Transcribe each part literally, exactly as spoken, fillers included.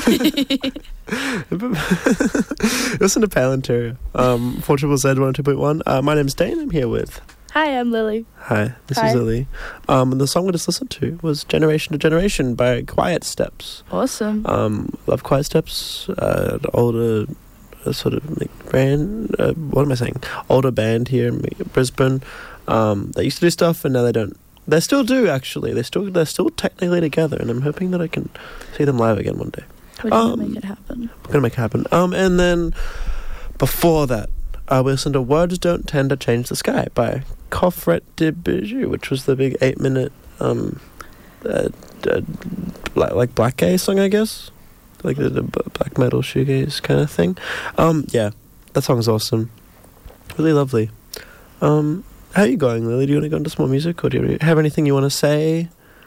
Listen to Palantir. Um, four triple Z one oh two point one. Uh, my name's Dane. I'm here with... Hi, I'm Lily. Hi, this Hi. is Lily. Um, and the song we just listened to was Generation to Generation by Quiet Steps. Awesome. Um, love Quiet Steps. Uh, an older uh, sort of like, band. Uh, what am I saying? Older band here in Brisbane. Um, they used to do stuff and now they don't. They still do, actually. They still, they're still technically together, and I'm hoping that I can see them live again one day. We're going to Um, make it happen. We're going to make it happen. Um, and then before that, uh, we listened to Words Don't Tend to Change the Sky by Coffret de Bijou, which was the big eight-minute, um, uh, uh, black, like black gay song, I guess? Like the, the black metal shoegaze kind of thing. Um, yeah, that song's awesome. Really lovely. Um... How are you going, Lily? Do you want to go into some more music, or do you have anything you want to say?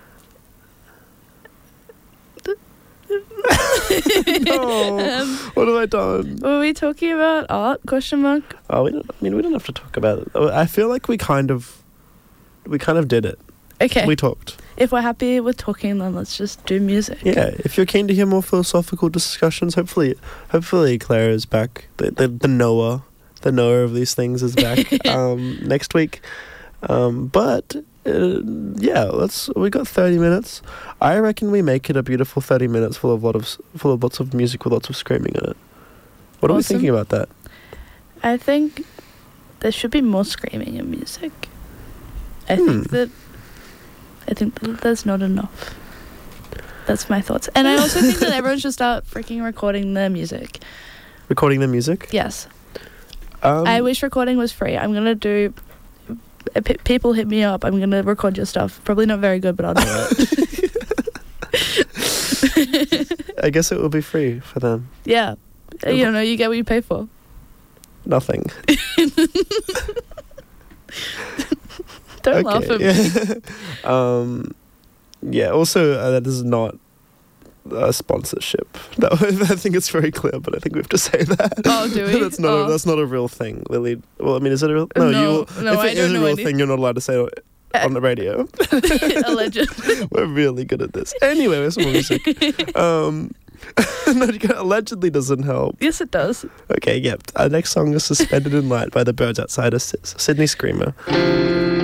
No. Um, What have I done? were we talking about art? Question mark. Oh, we don't. I mean, we don't have to talk about it. Oh, I feel like we kind of, we kind of did it. Okay. We talked. If we're happy with talking, then let's just do music. Yeah. If you're keen to hear more philosophical discussions, hopefully, hopefully Claire is back. The the, the knower, the knower of these things is back um, next week. Um, but. Uh, yeah, let's. We got thirty minutes. I reckon we make it a beautiful thirty minutes full of lot of s- full of lots of music with lots of screaming in it. What are we Awesome. thinking about that? I think there should be more screaming in music. I Hmm. think that I think that there's not enough. That's my thoughts. And I also think that everyone should start freaking recording their music. Recording the music. Yes. Um, I wish recording was free. I'm going to do... uh, P- people hit me up. I'm going to record your stuff. Probably not very good, but I'll do it. I guess it will be free for them. Yeah. Uh, You know, you get what you pay for. Nothing. Don't laugh at me. me. um, yeah. Also, uh, that is not a sponsorship. That I think it's very clear, but I think we have to say that. Oh, do we? that's not. Oh. A, that's not a real thing, Lily. Well, I mean, is it a real? No, No, you. Will, no, if I it don't is a know real anything. thing, you're not allowed to say it on the radio. Allegedly. We're really good at this. Anyway, there's some more music. Um, no, you can- allegedly doesn't help. Yes, it does. Okay, yep. Our next song is Suspended in Light by the Birds Outside of Sydney Screamer.